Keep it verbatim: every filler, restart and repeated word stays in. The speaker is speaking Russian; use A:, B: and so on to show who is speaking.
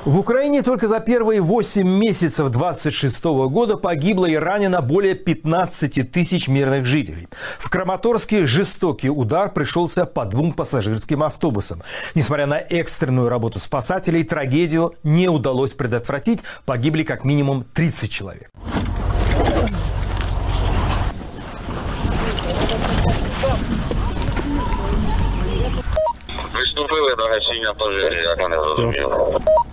A: В Украине только за первые восемь месяцев двадцать шестого года погибло и ранено более пятнадцати тысяч мирных жителей. В Краматорске жестокий удар пришелся по двум пассажирским автобусам. Несмотря на экстренную работу спасателей, трагедию не удалось предотвратить. Погибли как минимум тридцать человек.
B: Виступили до гасіння пожежі, як вони зрозуміли.